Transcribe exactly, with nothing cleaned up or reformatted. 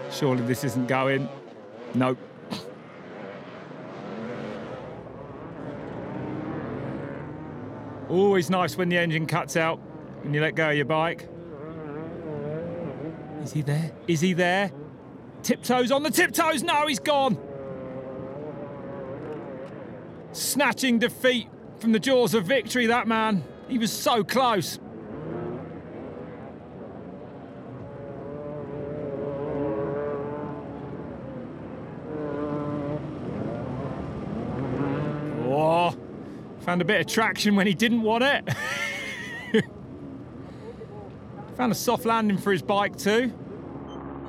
Surely this isn't going. Nope. Always nice when the engine cuts out, when you let go of your bike. Is he there? Is he there? Tiptoes on the tiptoes! No, he's gone! Snatching defeat from the jaws of victory, that man. He was so close. Oh, found a bit of traction when he didn't want it. Found a soft landing for his bike too.